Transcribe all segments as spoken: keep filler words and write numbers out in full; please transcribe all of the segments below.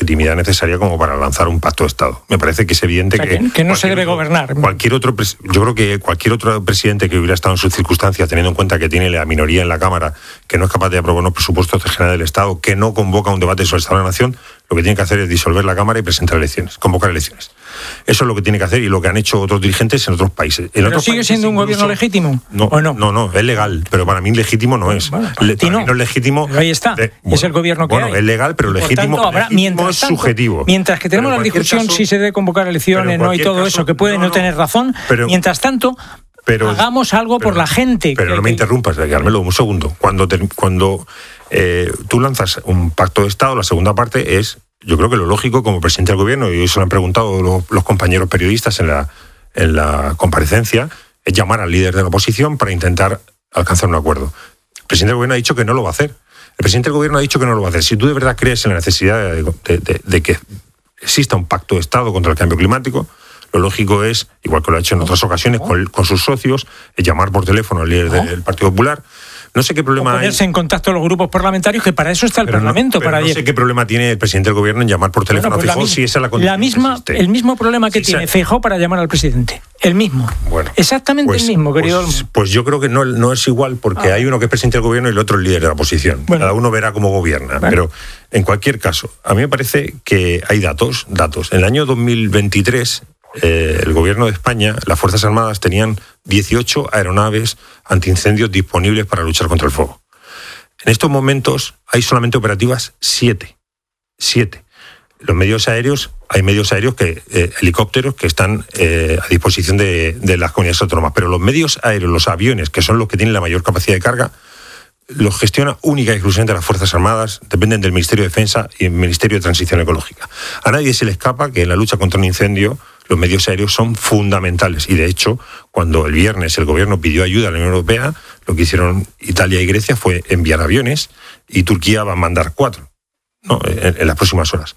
legitimidad necesaria como para lanzar un pacto de Estado. Me parece que es evidente, o sea, que, que, que no se debe otro, gobernar. Cualquier otro, yo creo que cualquier otro presidente que hubiera estado en sus circunstancias, teniendo en cuenta que tiene la minoría en la Cámara, que no es capaz de aprobar unos presupuestos generales del Estado, que no convoca un debate sobre el Estado de la Nación, lo que tiene que hacer es disolver la Cámara y presentar elecciones, convocar elecciones. Eso es lo que tiene que hacer y lo que han hecho otros dirigentes en otros países. En ¿Pero otros sigue países siendo un incluso, gobierno legítimo? No, ¿O no? No, no, es legal, pero para mí legítimo no es. Bueno, Le, para no. no es legítimo. Pero ahí está, de, bueno, es el gobierno que bueno, hay. Bueno, es legal, pero y legítimo, tanto, habrá, legítimo mientras es tanto, subjetivo. Mientras que tenemos la discusión caso, si se debe convocar elecciones, no y todo caso, eso, que puede no, no, no tener razón, pero, mientras tanto, pero, hagamos algo pero, por la gente. Pero que, no me que... interrumpas, Carmelo, un segundo. Cuando, te, cuando eh, tú lanzas un pacto de Estado, la segunda parte es, yo creo que lo lógico como presidente del gobierno, y eso lo han preguntado los, los compañeros periodistas en la, en la comparecencia, es llamar al líder de la oposición para intentar alcanzar un acuerdo. El presidente del gobierno ha dicho que no lo va a hacer. El presidente del gobierno ha dicho que no lo va a hacer. Si tú de verdad crees en la necesidad de, de, de, de que exista un pacto de Estado contra el cambio climático, lo lógico es, igual que lo ha hecho en otras ocasiones con, con sus socios, es llamar por teléfono al líder del Partido Popular. No sé qué problema hay. Ponerse en contacto los grupos parlamentarios, que para eso está el pero Parlamento. No, pero para no sé qué problema tiene el presidente del gobierno en llamar por teléfono bueno, pues a Feijóo si esa es la condición la misma, que existe. El mismo problema que sí, tiene Feijóo para llamar al presidente. El mismo. Bueno, exactamente pues, el mismo, querido. Pues, pues yo creo que no, no es igual, porque ah. hay uno que es presidente del gobierno y el otro el líder de la oposición. Bueno. Cada uno verá cómo gobierna. Bueno. Pero en cualquier caso, a mí me parece que hay datos. datos. En el año dos mil veintitrés... Eh, el gobierno de España, las Fuerzas Armadas tenían dieciocho aeronaves antiincendios disponibles para luchar contra el fuego. En estos momentos hay solamente operativas siete. Siete. Los medios aéreos, hay medios aéreos, que eh, helicópteros que están eh, a disposición de, de las comunidades autónomas, pero los medios aéreos, los aviones, que son los que tienen la mayor capacidad de carga, los gestiona única y exclusivamente las Fuerzas Armadas, dependen del Ministerio de Defensa y el Ministerio de Transición Ecológica. A nadie se le escapa que en la lucha contra un incendio los medios aéreos son fundamentales. Y de hecho, cuando el viernes el gobierno pidió ayuda a la Unión Europea, lo que hicieron Italia y Grecia fue enviar aviones y Turquía va a mandar cuatro, ¿no? en, en las próximas horas.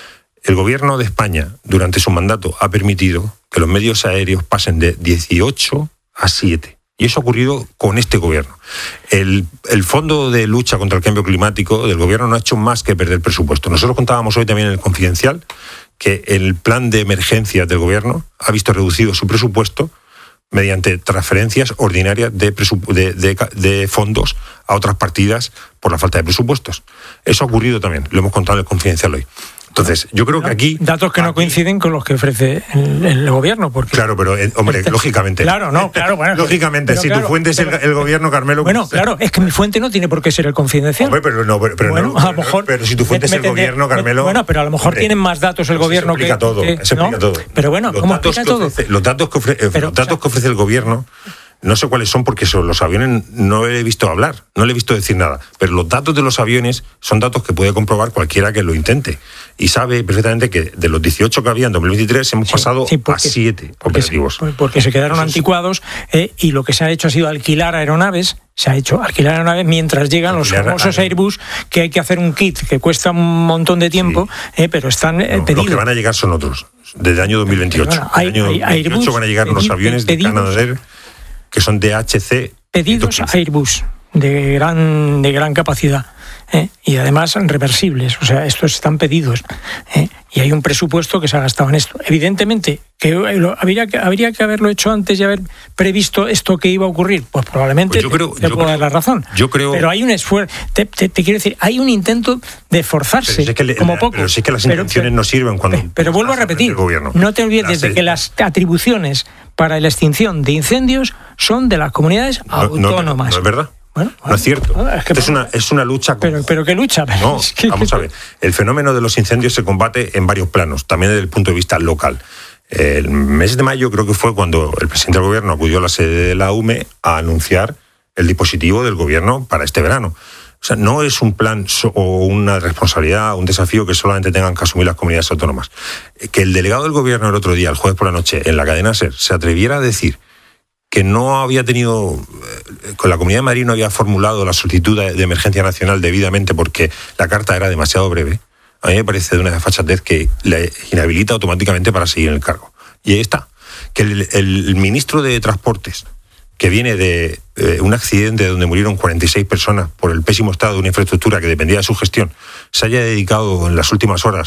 El gobierno de España, durante su mandato, ha permitido que los medios aéreos pasen de dieciocho a siete. Y eso ha ocurrido con este gobierno. El, el Fondo de Lucha contra el Cambio Climático del gobierno no ha hecho más que perder presupuesto. Nosotros contábamos hoy también en el Confidencial que el plan de emergencias del gobierno ha visto reducido su presupuesto mediante transferencias ordinarias de, presupu- de, de, de fondos a otras partidas por la falta de presupuestos. Eso ha ocurrido también, lo hemos contado en el Confidencial hoy. Entonces, yo creo que aquí... Datos que no aquí, coinciden con los que ofrece el, el gobierno. Porque claro, pero, eh, hombre, este, lógicamente. Claro, no, claro, bueno. Lógicamente, pero, si claro, tu fuente es el, el gobierno, Carmelo... Bueno, pues, claro, es que mi fuente no tiene por qué ser el Confidencial. Hombre, pero no, pero, pero bueno, no, a lo mejor, pero si tu fuente me, es el gobierno, Carmelo... Bueno, pero a lo mejor hombre, tienen más datos el pues gobierno eso explica que... todo, que eso ¿no? explica todo. Pero bueno, los ¿cómo explica todo? Ofrece, los datos, que ofrece, pero, los datos o sea, que ofrece el gobierno... No sé cuáles son porque sobre los aviones no le he visto hablar, no le he visto decir nada. Pero los datos de los aviones son datos que puede comprobar cualquiera que lo intente. Y sabe perfectamente que de los dieciocho que había en dos mil veintitrés hemos sí, pasado sí, porque, a siete operativos. Porque, porque se quedaron Eso anticuados eh, y lo que se ha hecho ha sido alquilar aeronaves. Se ha hecho alquilar aeronaves mientras llegan alquilar, los famosos Airbus, que hay que hacer un kit que cuesta un montón de tiempo, sí. eh, pero están eh, no, pedidos. Los que van a llegar son otros, desde el año dos mil veintiocho. Bueno, hay, desde el año hay, dos mil veintiocho Airbus, van a llegar unos aviones pedidos, de Canadair que son de H C. Pedidos a Airbus de gran, de gran capacidad. ¿eh? Y además reversibles, o sea, estos están pedidos. ¿eh? Y hay un presupuesto que se ha gastado en esto. Evidentemente, que lo, habría, que habría que haberlo hecho antes y haber previsto esto que iba a ocurrir. Pues probablemente pues yo creo, te, te yo puedo creo, dar la razón. Yo creo, pero hay un esfuerzo, te, te, te quiero decir, hay un intento de forzarse, pero si es que le, como poco. Pero sí que las intenciones pero, no sirven cuando... Pero, pero vuelvo a repetir, no te olvides de que las atribuciones para la extinción de incendios son de las comunidades no, autónomas. No, no es verdad. Bueno, bueno, no es cierto. No, es, que es, una, es una lucha... Con... Pero, pero ¿qué lucha? No, es que, vamos a ver. El fenómeno de los incendios se combate en varios planos, también desde el punto de vista local. El mes de mayo creo que fue cuando el presidente del gobierno acudió a la sede de la U M E a anunciar el dispositivo del gobierno para este verano. O sea, no es un plan o una responsabilidad, un desafío que solamente tengan que asumir las comunidades autónomas. Que el delegado del gobierno el otro día, el jueves por la noche, en la cadena SER, se atreviera a decir que no había tenido, con la Comunidad de Madrid no había formulado la solicitud de emergencia nacional debidamente porque la carta era demasiado breve, a mí me parece de una desfachatez que le inhabilita automáticamente para seguir en el cargo. Y ahí está. Que el, el ministro de Transportes, que viene de eh, un accidente donde murieron cuarenta y seis personas por el pésimo estado de una infraestructura que dependía de su gestión, se haya dedicado en las últimas horas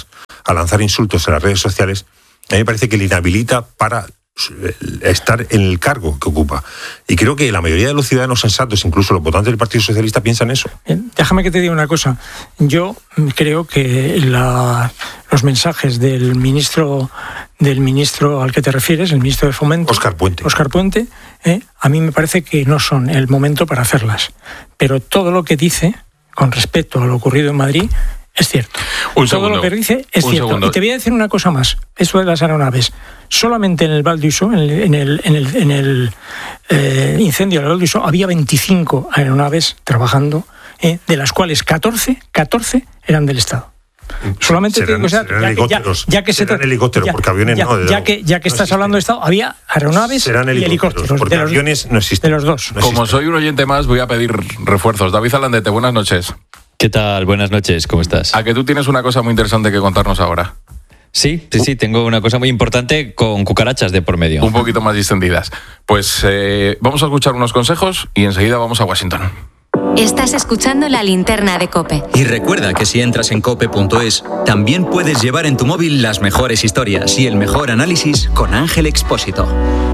a lanzar insultos en las redes sociales, a mí me parece que le inhabilita para estar en el cargo que ocupa. Y creo que la mayoría de los ciudadanos sensatos, incluso los votantes del Partido Socialista, piensan eso. Déjame que te diga una cosa. Yo creo que la, los mensajes del ministro del ministro al que te refieres, el ministro de Fomento, Óscar Puente, Óscar Puente, eh, a mí me parece que no son el momento para hacerlas. Pero todo lo que dice con respecto a lo ocurrido en Madrid es cierto. Un Todo segundo. lo que dice es Un cierto. segundo. Y te voy a decir una cosa más. Eso de las aeronaves. Solamente en el Val d'Uixó, en el, en el, en el, en el eh, incendio del Val d'Uixó, había veinticinco aeronaves trabajando, eh, de las cuales catorce, catorce eran del Estado. Solamente serán, tengo que serán ya, helicópteros, ya, ya que serán se helicópteros, ya, porque aviones ya, no. De, ya que, ya que no estás existen. hablando de Estado, había aeronaves serán y helicópteros. Porque de los, aviones no existen. De los dos. No Como existen. soy un oyente más, voy a pedir refuerzos. David Alandete, buenas noches. ¿Qué tal? Buenas noches, ¿cómo estás? A que tú tienes una cosa muy interesante que contarnos ahora. Sí, sí, sí, tengo una cosa muy importante con cucarachas de por medio. Un poquito más distendidas. Pues eh, vamos a escuchar unos consejos y enseguida vamos a Washington. Estás escuchando La Linterna de COPE. Y recuerda que si entras en cope punto es, también puedes llevar en tu móvil las mejores historias y el mejor análisis con Ángel Expósito.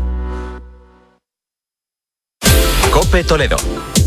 COPE Toledo.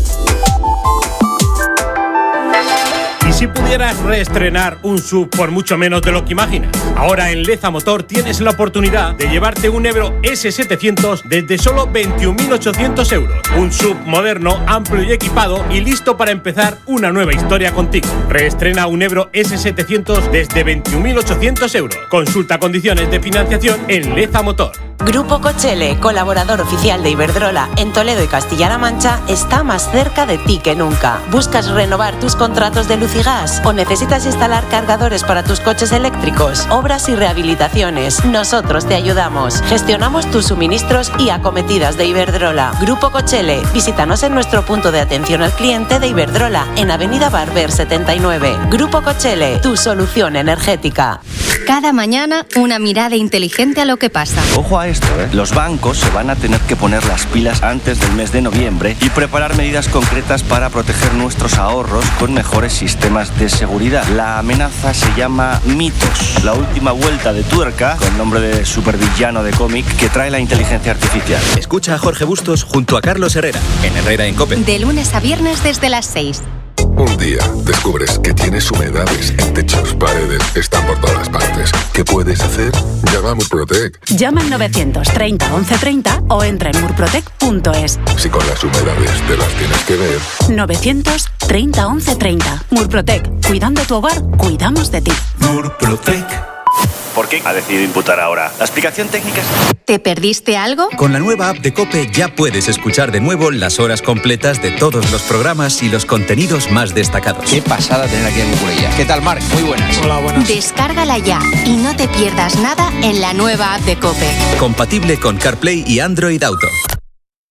¿Y si pudieras reestrenar un S U V por mucho menos de lo que imaginas? Ahora en Leza Motor tienes la oportunidad de llevarte un Ebro ese setecientos desde solo veintiún mil ochocientos euros. Un S U V moderno, amplio y equipado y listo para empezar una nueva historia contigo. Reestrena un Ebro ese setecientos desde veintiún mil ochocientos euros. Consulta condiciones de financiación en Leza Motor. Grupo Cochele, colaborador oficial de Iberdrola en Toledo y Castilla-La Mancha, está más cerca de ti que nunca. ¿Buscas renovar tus contratos de luz y gas? ¿O necesitas instalar cargadores para tus coches eléctricos? Obras y rehabilitaciones. Nosotros te ayudamos. Gestionamos tus suministros y acometidas de Iberdrola. Grupo Cochele, visítanos en nuestro punto de atención al cliente de Iberdrola, en Avenida Barber setenta y nueve. Grupo Cochele, tu solución energética. Cada mañana, una mirada inteligente a lo que pasa. Ojo a esto, ¿eh? Los bancos se van a tener que poner las pilas antes del mes de noviembre y preparar medidas concretas para proteger nuestros ahorros con mejores sistemas de seguridad. La amenaza se llama Mitos, la última vuelta de tuerca, con nombre de supervillano de cómic, que trae la inteligencia artificial. Escucha a Jorge Bustos junto a Carlos Herrera, en Herrera en COPE. De lunes a viernes desde las seis. Un día descubres que tienes humedades en techos, paredes, están por todas partes. ¿Qué puedes hacer? Llama a Murprotec. Llama al novecientos treinta once treinta o entra en murprotec punto es. Si con las humedades te las tienes que ver. novecientos treinta once treinta. Murprotec. Cuidando tu hogar, cuidamos de ti. Murprotec. ¿Por qué ha decidido imputar ahora? La explicación técnica es... ¿Te perdiste algo? Con la nueva app de COPE ya puedes escuchar de nuevo las horas completas de todos los programas y los contenidos más destacados. Qué pasada tener aquí a mi curella. ¿Qué tal, Marc? Muy buenas. Hola, buenas. Descárgala ya y no te pierdas nada en la nueva app de COPE. Compatible con CarPlay y Android Auto.